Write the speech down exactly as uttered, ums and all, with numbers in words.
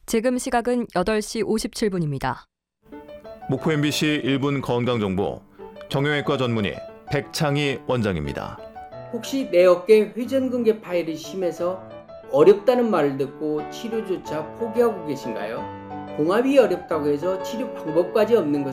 지금 시각은 여덟 시 오십칠 분입니다. 목포 엠비씨 일 분 건강정보 정형외과 전문의 백창희 원장입니다. 혹시 내 어깨 회전근개 파열이 심해서 어렵다는 말을 듣고 치료조차 포기하고 계신가요? 봉합이 어렵다고 해서 치료 방법까지 없는 것은